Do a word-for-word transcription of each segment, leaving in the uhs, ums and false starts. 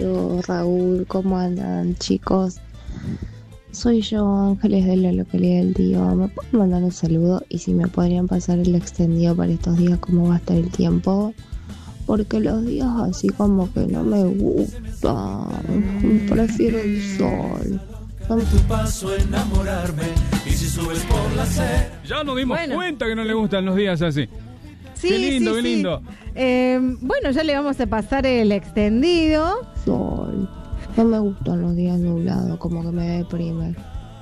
Geo, Raúl, ¿cómo andan, chicos? Soy yo, Ángeles de la localidad del Tío. ¿Me pueden mandar un saludo? Y si me podrían pasar el extendido para estos días, ¿cómo va a estar el tiempo? Porque los días así como que no me gustan. Prefiero el sol. Tu paso enamorarme y si subes por la acera. Ya nos dimos Bueno. cuenta que no le gustan los días así. Sí, Qué lindo, sí, qué sí. lindo. Eh, bueno, ya le vamos a pasar el extendido. Sol. No me gustan los días nublados, como que me deprime.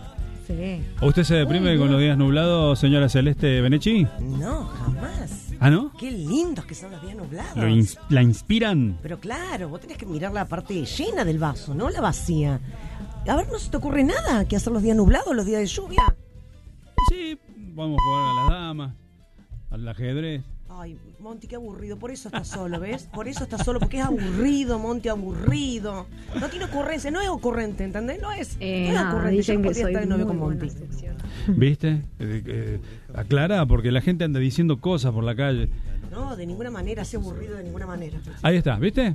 Sí. ¿Usted se deprime Uy, con no. los días nublados, señora Celeste Benechi? No, jamás. ¿Ah, no? Qué lindos que son los días nublados. ¿Lo ins- ¿La inspiran? Pero claro, vos tenés que mirar la parte llena del vaso, no la vacía. A ver, ¿no se te ocurre nada que hacer los días nublados, los días de lluvia? Sí, vamos a jugar a las damas, al ajedrez. Ay, Monty, qué aburrido. Por eso estás solo, ¿ves? Por eso estás solo, porque es aburrido, Monty, aburrido. No tiene ocurrencia, no es ocurrente, ¿entendés? No es, Eh, no es no, ocurrente. dicen Yo no que podría soy estar de novio muy con Monty. buena sección. ¿Viste? Eh, eh, aclara, porque la gente anda diciendo cosas por la calle. No, de ninguna manera, así aburrido de ninguna manera. Ahí está, ¿viste?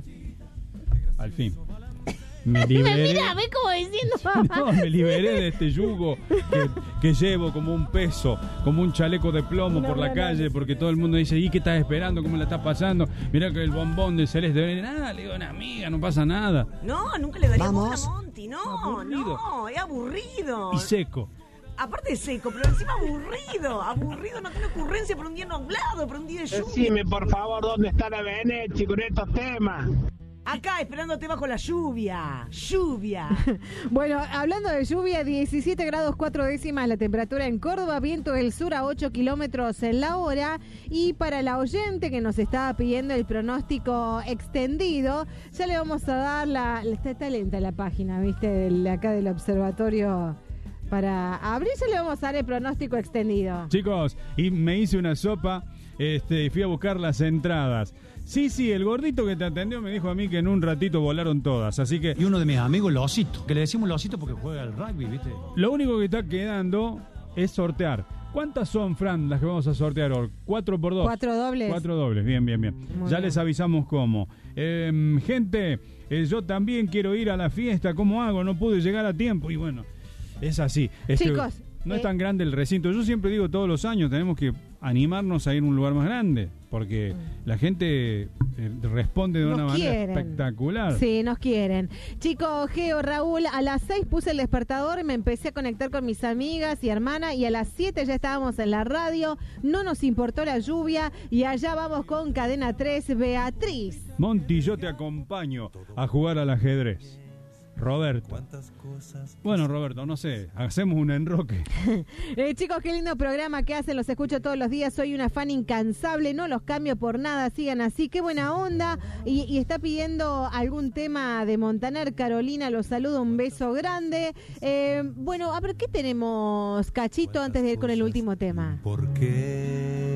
Al fin. Me liberé. Mira, ve como diciendo. No, me liberé de este yugo que, que llevo como un peso, como un chaleco de plomo por la calle, porque todo el mundo dice, ¿y qué estás esperando? ¿Cómo la estás pasando? Mirá que el bombón de Celeste, nada, le digo, una amiga, no pasa nada. No, nunca le daría Vamos. bola a Monty, no, Aburrido. no, es aburrido. Y seco. Aparte de seco, pero encima aburrido. Aburrido, no tiene ocurrencia por un día nublado, por un día de lluvia. Decime, por favor, ¿dónde está la Benechi con estos temas? Acá, esperándote bajo la lluvia. Lluvia. Bueno, hablando de lluvia, diecisiete grados cuatro décimas la temperatura en Córdoba, viento del sur a ocho kilómetros en la hora. Y para la oyente que nos estaba pidiendo el pronóstico extendido, ya le vamos a dar la... Está, está lenta la página, ¿viste? Del, acá del observatorio. Para abrir ya le vamos a dar el pronóstico extendido. Chicos, y me hice una sopa, este, y fui a buscar las entradas. Sí, sí, el gordito que te atendió me dijo a mí que en un ratito volaron todas, así que Y uno de mis amigos, Losito, que le decimos Losito porque juega al rugby, ¿viste? lo único que está quedando es sortear. ¿Cuántas son, Fran, las que vamos a sortear hoy? ¿Cuatro por dos? Cuatro dobles. Cuatro dobles, bien, bien, bien. Muy ya bien. les avisamos cómo. Eh, gente, eh, yo también quiero ir a la fiesta, ¿cómo hago? No pude llegar a tiempo y bueno, es así. Es que Chicos, no eh, es tan grande el recinto. Yo siempre digo todos los años tenemos que animarnos a ir a un lugar más grande, porque la gente eh, responde de Nos una manera quieren. espectacular. Sí, nos quieren. Chicos, Geo, Raúl, a las seis puse el despertador, me empecé a conectar con mis amigas y hermanas y a las siete ya estábamos en la radio, no nos importó la lluvia y allá vamos con Cadena tres, Beatriz. Monty, yo te acompaño a jugar al ajedrez. Roberto. Bueno, Roberto, no sé, hacemos un enroque. Eh, chicos, qué lindo programa que hacen, los escucho todos los días, soy una fan incansable, no los cambio por nada, sigan así, qué buena onda. Y, y está pidiendo algún tema de Montaner, Carolina, los saludo, un beso grande. Eh, bueno, a ver, ¿qué tenemos, Cachito, antes de ir con el último tema? ¿Por qué